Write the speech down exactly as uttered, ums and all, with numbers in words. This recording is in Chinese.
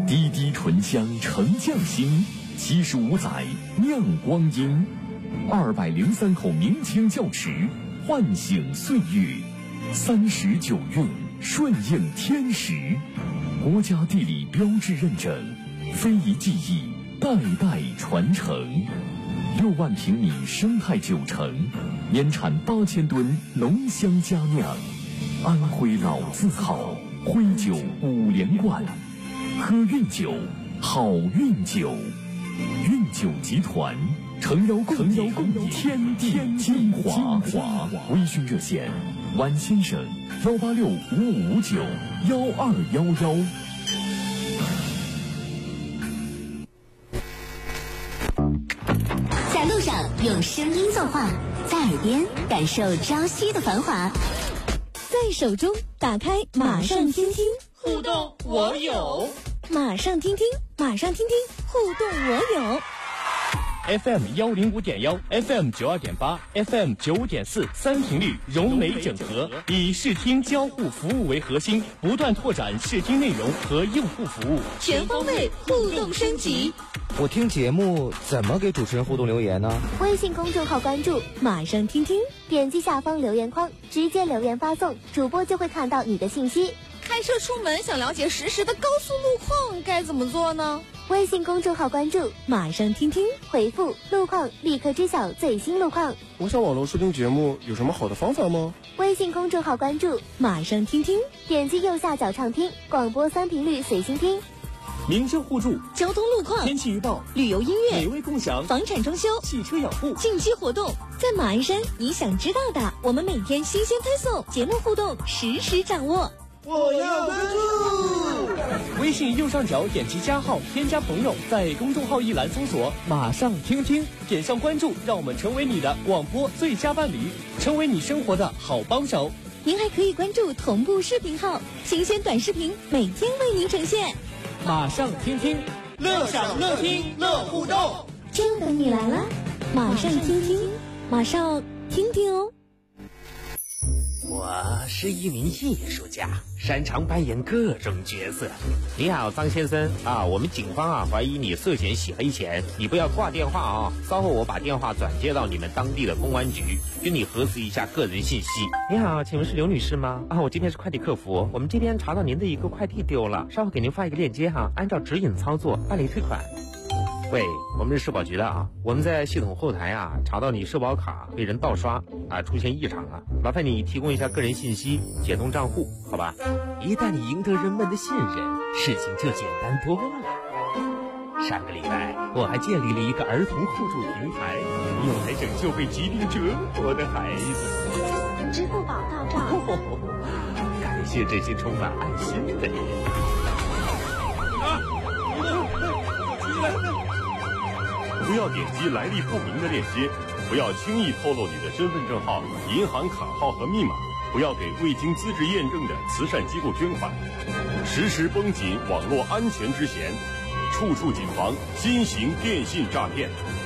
滴滴醇香橙酱新，七十五载酿光阴，二百零三口明清窖池，唤醒岁月，三十九韵顺应天时，国家地理标志认证，非遗技艺代代传承。六万平米生态酒城，年产八千吨浓香佳酿，安徽老字号，徽酒五连冠，喝韵酒，好运酒。韵酒集团诚邀共邀共邀天地精华。微醺热线：晚先生幺八六五五五九幺二幺幺。 在路上用声音作画，在耳边感受朝夕的繁华，在手中打开马上听听， 互动我有， 马上听听，马上听听，互动我有。 F M 幺零五点幺 ，F M 九二点八 ，F M 九五点四，三频率融媒整合，以视听交互服务为核心，不断拓展视听内容和用户服务， 全方位互动升级。 我听节目怎么给主持人互动留言呢？ 微信公众号关注马上听听，点击下方留言框，直接留言发送，主播就会看到你的信息。 开车出门想了解实时的高速路况该怎么做呢？ 微信公众号关注马上听听，回复路况立刻知晓最新路况。 我想网络收听节目有什么好的方法吗？ 微信公众号关注马上听听，点击右下角畅听，广播三频率随心听。 民生互助、 交通路况、 天气预报、 旅游音乐、 美味共享、 房产装修、 汽车养护、 近期活动， 在马鞍山你想知道的，我们每天新鲜推送，节目互动实时掌握。 我要关注。 微信右上角点击加号，添加朋友，在公众号一栏搜索马上听听，点上关注，让我们成为你的广播最佳伴侣，成为你生活的好帮手。 您还可以关注同步视频号，新鲜短视频每天为您呈现。 马上听听， 乐享乐听乐互动， 就等你来了。马上听听，马上听听哦。 我是一名艺术家，擅长扮演各种角色。你好，张先生啊，我们警方啊怀疑你涉嫌洗黑钱，你不要挂电话啊，稍后我把电话转接到你们当地的公安局，跟你核实一下个人信息。你好，请问是刘女士吗？啊，我这边是快递客服，我们这边查到您的一个快递丢了，稍后给您发一个链接哈，按照指引操作办理退款。喂，我们是社保局的啊，我们在系统后台啊查到你社保卡被人盗刷啊，出现异常了，麻烦你提供一下个人信息，解冻账户，好吧？一旦你赢得人们的信任，事情就简单多了。上个礼拜我还建立了一个儿童互助平台，用来拯救被疾病折磨的孩子。 支付宝到账， 哦，感谢这些充满爱心的人。 不要点击来历不明的链接，不要轻易透露你的身份证号、银行卡号和密码，不要给未经资质验证的慈善机构捐款，时时绷紧网络安全之弦，处处谨防新型电信诈骗。